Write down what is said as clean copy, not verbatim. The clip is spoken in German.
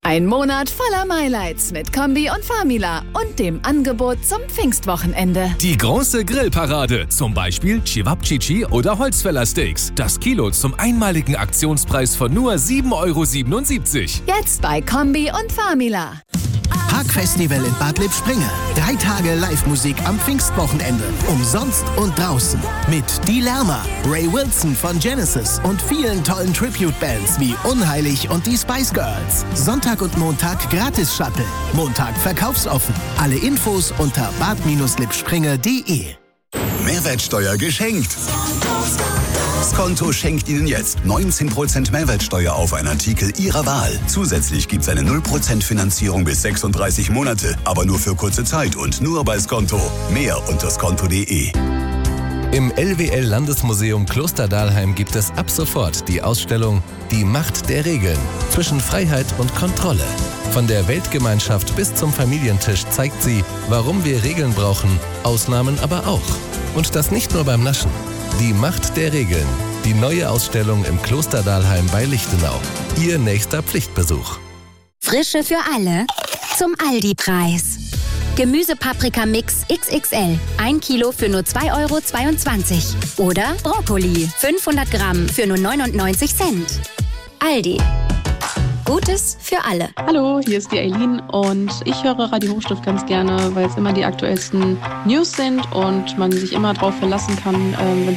Ein Monat voller Highlights mit Kombi und Famila und dem Angebot zum Pfingstwochenende. Die große Grillparade, zum Beispiel Cevapcici oder Holzfäller Steaks. Das Kilo zum einmaligen Aktionspreis von nur 7,77 €. Jetzt bei Kombi und Famila. Parkfestival in Bad Lippspringe. 3 Tage Live-Musik am Pfingstwochenende. Umsonst und draußen. Mit Die Lärmer, Ray Wilson von Genesis und vielen tollen Tribute-Bands wie Unheilig und die Spice Girls. Sonntag und Montag Gratis-Shuttle. Montag verkaufsoffen. Alle Infos unter bad-lippspringe.de. Mehrwertsteuer geschenkt. Skonto schenkt Ihnen jetzt 19% Mehrwertsteuer auf einen Artikel Ihrer Wahl. Zusätzlich gibt es eine 0% Finanzierung bis 36 Monate, aber nur für kurze Zeit und nur bei Skonto. Mehr unter skonto.de. Im LWL-Landesmuseum Klosterdalheim gibt es ab sofort die Ausstellung Die Macht der Regeln zwischen Freiheit und Kontrolle. Von der Weltgemeinschaft bis zum Familientisch zeigt sie, warum wir Regeln brauchen, Ausnahmen aber auch. Und das nicht nur beim Naschen. Die Macht der Regeln. Die neue Ausstellung im Klosterdalheim bei Lichtenau. Ihr nächster Pflichtbesuch. Frische für alle zum Aldi-Preis. Gemüsepaprika-Mix XXL. 1 Kilo für nur 2,22 €. Oder Brokkoli. 500 Gramm für nur 99 Cent. Aldi. Gutes für alle. Hallo, hier ist die Eileen und ich höre Radio Hochstift ganz gerne, weil es immer die aktuellsten News sind und man sich immer darauf verlassen kann, wenn